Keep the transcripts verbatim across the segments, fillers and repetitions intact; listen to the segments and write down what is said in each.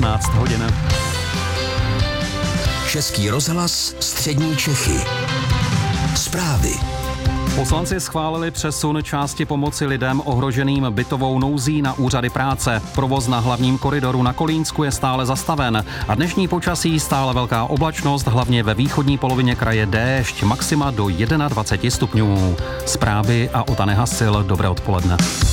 jedenáct hodin. Český rozhlas Střední Čechy. Zprávy. Poslanci schválili přesun části pomoci lidem ohroženým bytovou nouzí na úřady práce. Provoz na hlavním koridoru na Kolínsku je stále zastaven a dnešní počasí stále velká oblačnost, hlavně ve východní polovině kraje déšť, maxima do dvacet jedna stupňů. Zprávy a Ota Nehasil, dobré odpoledne.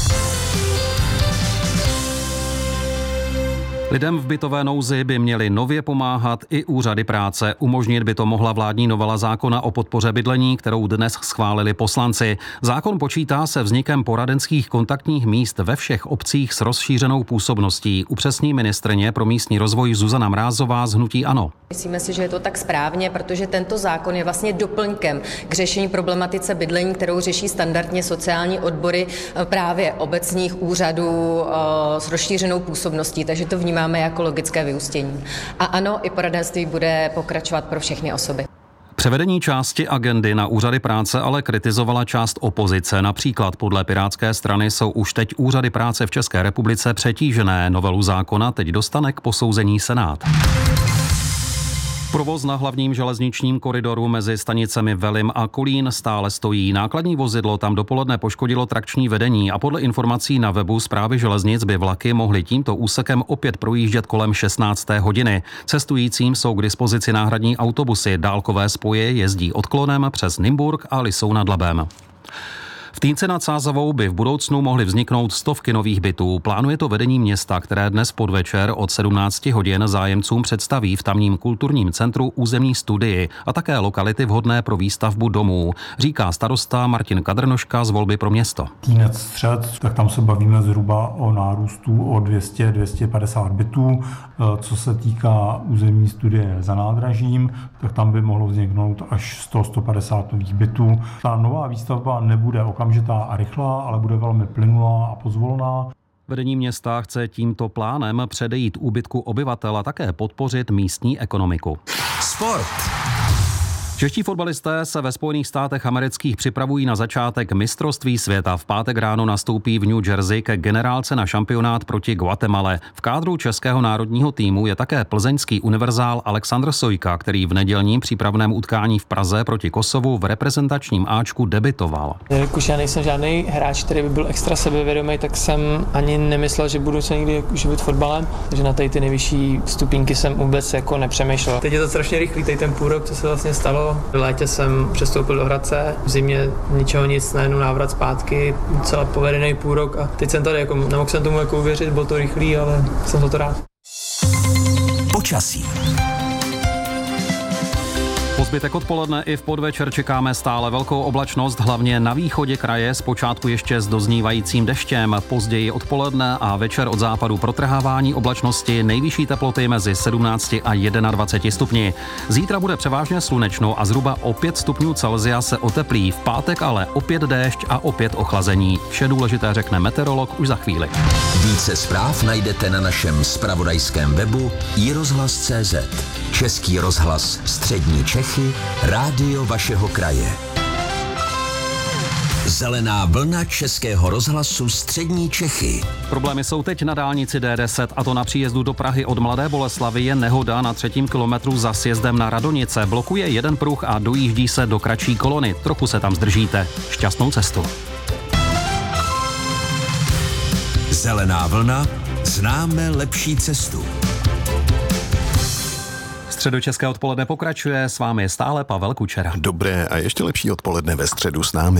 Lidem v bytové nouzi by měly nově pomáhat i úřady práce. Umožnit by to mohla vládní novela zákona o podpoře bydlení, kterou dnes schválili poslanci. Zákon počítá se vznikem poradenských kontaktních míst ve všech obcích s rozšířenou působností. Upřesní ministryně pro místní rozvoj Zuzana Mrázová z hnutí ANO. Myslíme si, že je to tak správně, protože tento zákon je vlastně doplňkem k řešení problematice bydlení, kterou řeší standardně sociální odbory právě obecních úřadů s rozšířenou působností, takže to vnímáme jako logické vyústění. A ano, i poradenství bude pokračovat pro všechny osoby. Převedení části agendy na úřady práce ale kritizovala část opozice. Například podle Pirátské strany jsou už teď úřady práce v České republice přetížené. Novelu zákona teď dostane k posouzení Senát. Provoz na hlavním železničním koridoru mezi stanicemi Velim a Kolín stále stojí. Nákladní vozidlo tam dopoledne poškodilo trakční vedení a podle informací na webu Správy železnic by vlaky mohly tímto úsekem opět projíždět kolem šestnácté hodiny. Cestujícím jsou k dispozici náhradní autobusy. Dálkové spoje jezdí odklonem přes Nymburk a Lisou nad Labem. V Týnce nad Sázavou by v budoucnu mohly vzniknout stovky nových bytů. Plánuje to vedení města, které dnes podvečer od sedmnácti hodin zájemcům představí v tamním kulturním centru územní studii a také lokality vhodné pro výstavbu domů, říká starosta Martin Kadrnoška z Volby pro město. Týnec Střed, tak tam se bavíme zhruba o nárůstu o dvě stě až dvě stě padesát bytů. Co se týká územní studie za nádražím, tak tam by mohlo vzniknout až sto až sto padesát nových bytů. Ta nová výstavba nebude okamžitá a rychlá, ale bude velmi plynulá a pozvolná. Vedení města chce tímto plánem předejít úbytku obyvatel a také podpořit místní ekonomiku. Sport. Čeští fotbalisté se ve Spojených státech amerických připravují na začátek mistrovství světa. V pátek ráno nastoupí v New Jersey ke generálce na šampionát proti Guatemale. V kádru českého národního týmu je také plzeňský univerzál Alexandr Sojka, který v nedělním přípravném utkání v Praze proti Kosovu v reprezentačním áčku debitoval. Jelikož já nejsem žádný hráč, který by byl extra sebevědomý, tak jsem ani nemyslel, že budu se někdy živit fotbalem, takže na tady ty nejvyšší stupínky jsem vůbec jako nepřemýšlel. Teď je to strašně rychlý, tady ten půl rok, co se vlastně stalo. V létě jsem přestoupil do Hradce, v zimě ničeho nic, najednou návrat zpátky, celá povedený půl rok a teď jsem tady, jako, nemohl jsem tomu jako uvěřit, bylo to rychlý, ale jsem za to rád. Počasí. Po zbytek odpoledne i v podvečer čekáme stále velkou oblačnost, hlavně na východě kraje, zpočátku ještě s doznívajícím deštěm, později odpoledne a večer od západu protrhávání oblačnosti, nejvyšší teploty mezi sedmnácti a dvaceti jedna stupni. Zítra bude převážně slunečno a zhruba o pět stupňů Celsia se oteplí, v pátek ale opět déšť a opět ochlazení. Vše důležité řekne meteorolog už za chvíli. Více zpráv najdete na našem zpravodajském webu i rozhlas tečka cé zet. Český rozhlas Střední Čechy, rádio vašeho kraje. Zelená vlna Českého rozhlasu Střední Čechy. Problémy jsou teď na dálnici dé deset, a to na příjezdu do Prahy od Mladé Boleslavi je nehoda na třetím kilometru za sjezdem na Radonice. Blokuje jeden pruh a dojíždí se do kratší kolony. Trochu se tam zdržíte. Šťastnou cestu. Zelená vlna, známe lepší cestu. Středočeské odpoledne pokračuje, s vámi je stále Pavel Kučera. Dobré a ještě lepší odpoledne ve středu s námi.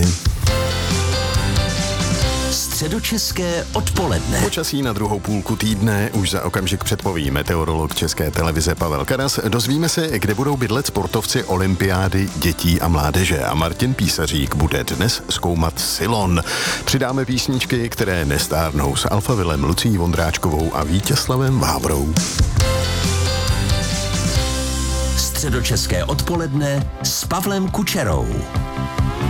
Středočeské odpoledne. Počasí na druhou půlku týdne už za okamžik předpoví meteorolog České televize Pavel Karas. Dozvíme se, kde budou bydlet sportovci olympiády dětí a mládeže. A Martin Písařík bude dnes zkoumat Silon. Přidáme písničky, které nestárnou s Alfavilem, Lucí Vondráčkovou a Vítězslavem Vávrou. Středočeské odpoledne s Pavlem Kučerou.